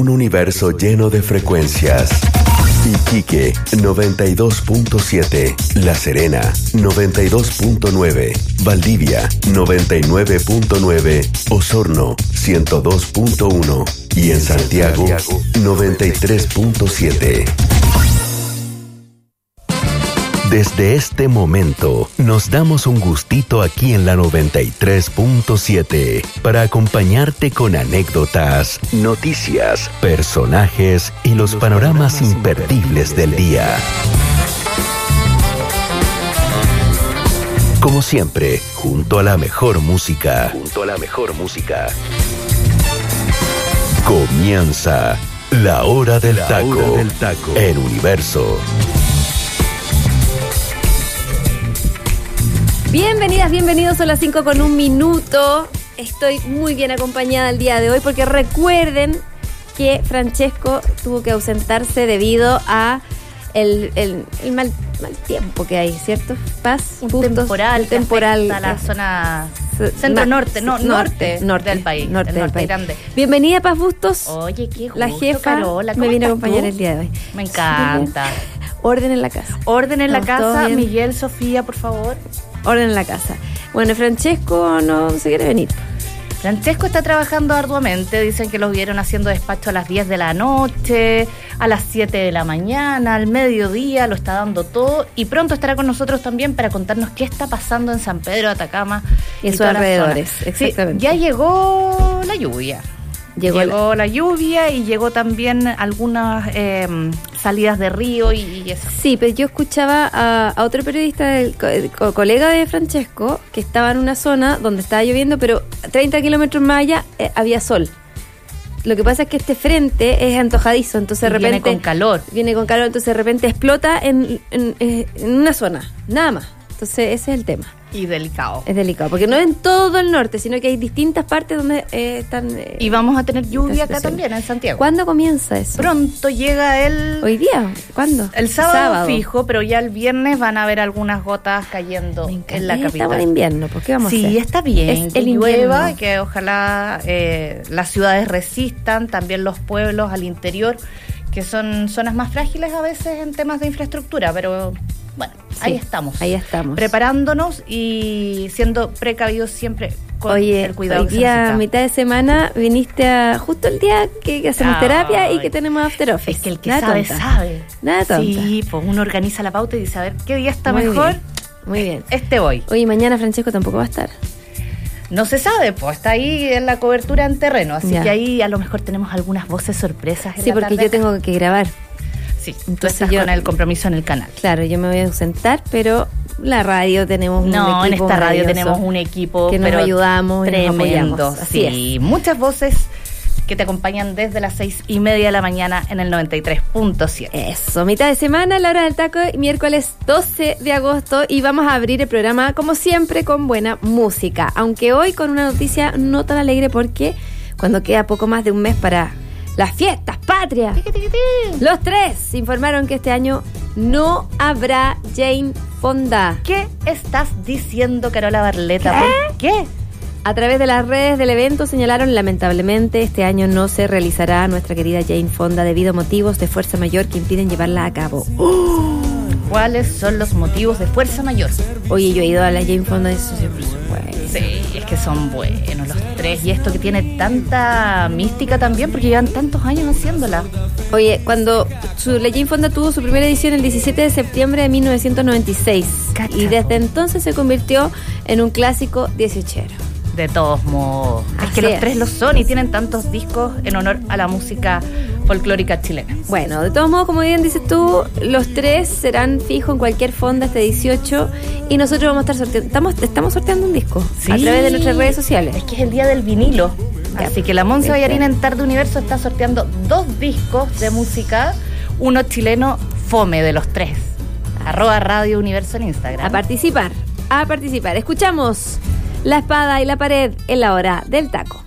Un universo lleno de frecuencias. Iquique 92.7, La Serena 92.9, Valdivia 99.9, Osorno 102.1 y en Santiago 93.7. Desde este momento, nos damos un gustito aquí en la 93.7 para acompañarte con anécdotas, noticias, personajes y los panoramas imperdibles del día. Como siempre, junto a la mejor música. Comienza La Hora del Taco en Universo. Bienvenidas, bienvenidos, son las 5:01. Estoy muy bien acompañada el día de hoy porque recuerden que Francesco tuvo que ausentarse debido a el mal tiempo que hay, ¿cierto? Paz, un temporal a la zona centro-norte, norte del país, norte el del norte país. Grande. Bienvenida, Paz Bustos. Oye, qué gusto, la jefa Carola, me viene a acompañar tú? el día de hoy. Me encanta. Orden en la casa. Orden en la Estamos todos casa, bien. Miguel, Sofía, por favor. Orden en la casa. Bueno, Francesco no se quiere venir. Francesco está trabajando arduamente, dicen que lo vieron haciendo despacho a las 10 de la noche, a las 7 de la mañana, al mediodía, lo está dando todo y pronto estará con nosotros también para contarnos qué está pasando en San Pedro de Atacama y sus toda la alrededores. zona. Exactamente. Sí, ya llegó la lluvia. Llegó la lluvia y llegó también algunas salidas de río y eso. Sí, pero yo escuchaba a otro periodista, colega de Francesco, que estaba en una zona donde estaba lloviendo, pero 30 kilómetros más allá había sol. Lo que pasa es que este frente es antojadizo, entonces de repente... Viene con calor, entonces de repente explota en una zona, nada más. Entonces ese es el tema. Y delicado. Es delicado, porque no en todo el norte, sino que hay distintas partes donde están... y vamos a tener lluvia acá también, en Santiago. ¿Cuándo comienza eso? Pronto llega ¿Hoy día? ¿Cuándo? El sábado fijo, pero ya el viernes van a haber algunas gotas cayendo en la capital. Estamos en invierno, ¿por qué vamos a hacer? Sí, está bien, es que el llueva, invierno. que ojalá las ciudades resistan, también los pueblos al interior, que son zonas más frágiles a veces en temas de infraestructura, pero... Bueno, sí, ahí estamos. Preparándonos y siendo precavidos siempre con el cuidado. Hoy que día, se necesita. mitad de semana, viniste justo el día que hacemos terapia y que tenemos after office. Es que el que Nada sabe, tonta. sabe. Nada tonta. Sí, pues uno organiza la pauta y dice, a ver, ¿qué día está Muy mejor? bien. Muy bien. Voy. Oye, mañana Francesco tampoco va a estar. No se sabe, pues está ahí en la cobertura en terreno, así Ya. que ahí a lo mejor tenemos algunas voces sorpresas. Sí, porque yo tengo que grabar. Sí, entonces tú estás con el compromiso en el canal. Claro, yo me voy a ausentar, pero la radio tenemos un equipo en esta radio maravilloso tenemos un equipo que nos ayudamos y nos tremendo. apoyamos. Así Sí, muchas voces que te acompañan desde las 6:30 de la mañana en el 93.7. Eso, mitad de semana, la hora del taco, miércoles 12 de agosto y vamos a abrir el programa como siempre con buena música, aunque hoy con una noticia no tan alegre porque cuando queda poco más de un mes para las fiestas patrias, los tres informaron que este año no habrá Jane Fonda. ¿Qué estás diciendo, Carola Barleta? ¿Qué? ¿Por qué? A través de las redes del evento señalaron lamentablemente este año no se realizará nuestra querida Jane Fonda debido a motivos de fuerza mayor que impiden llevarla a cabo. ¿Cuáles son los motivos de fuerza mayor? Oye, yo he ido a la Jane Fonda y eso siempre es bueno. Sí, es que son buenos los tres y esto que tiene tanta mística también porque llevan tantos años haciéndola. Oye, cuando la Jane Fonda tuvo su primera edición el 17 de septiembre de 1996 Cacha. y desde entonces se convirtió en un clásico 18ero. De todos modos. Es que Así los tres lo son y tienen tantos discos en honor a la música folclórica chilena. Bueno, de todos modos, como bien dices tú, los tres serán fijos en cualquier fonda este 18 y nosotros vamos a estar sorteando. Estamos sorteando un disco a través de nuestras redes sociales. Es que es el día del vinilo. Ya, Así que la Monse ¿viste? Ballarín en Tarde Universo está sorteando 2 discos de música, uno chileno, fome de los tres. @Radio Universo en Instagram. A participar. Escuchamos La Espada y la Pared en la hora del taco.